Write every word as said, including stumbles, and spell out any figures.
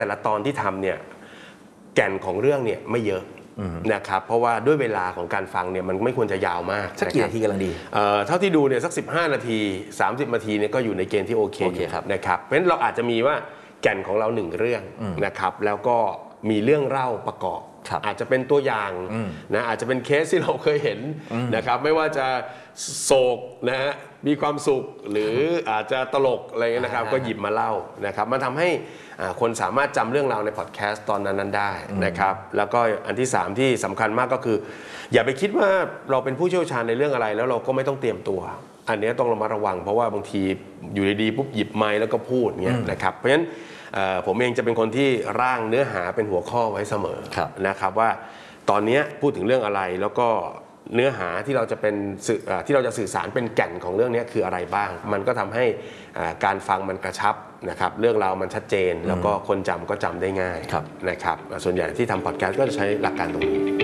แต่ละตอนที่ทำเนี่ยแก่นของเรื่องเนี่ยไม่เยอะนะครับเพราะว่าด้วยเวลาของการฟังเนี่ยมันไม่ควรจะยาวมากสักกี่นาทีกำลังดีเอ่อเท่าที่ดูเนี่ยสักสิบห้านาทีสามสิบนาทีเนี่ยก็อยู่ในเกณฑ์ที่โอเคอยู่นะครับเพราะฉะนั้นเราอาจจะมีว่าแก่นของเราหนึ่งเรื่องนะครับแล้วก็มีเรื่องเล่าประกอบอาจจะเป็นตัวอย่างนะอาจจะเป็นเคสที่เราเคยเห็นนะครับไม่ว่าจะโศกนะฮะมีความสุขหรืออาจจะตลกอะไรเงี้ยนะครับก็หยิบมาเล่านะครับมันทำให้คนสามารถจำเรื่องราวในพอดแคสต์ตอนนั้นๆได้นะครับแล้วก็อันที่สามที่สำคัญมากก็คืออย่าไปคิดว่าเราเป็นผู้เชี่ยวชาญในเรื่องอะไรแล้วเราก็ไม่ต้องเตรียมตัวอันนี้ต้องระมัดระวังเพราะว่าบางทีอยู่ดีๆปุ๊บหยิบไมค์แล้วก็พูดเงี้ยนะครับเพราะฉะนั้นผมเองจะเป็นคนที่ร่างเนื้อหาเป็นหัวข้อไว้เสมอนะครับว่าตอนนี้พูดถึงเรื่องอะไรแล้วก็เนื้อหาที่เราจะเป็นที่เราจะสื่อสารเป็นแก่นของเรื่องนี้คืออะไรบ้างมันก็ทำให้การฟังมันกระชับนะครับเรื่องราวมันชัดเจนแล้วก็คนจำก็จำได้ง่ายนะครับส่วนใหญ่ที่ทำพอดแคสต์ก็จะใช้หลักการตรงนี้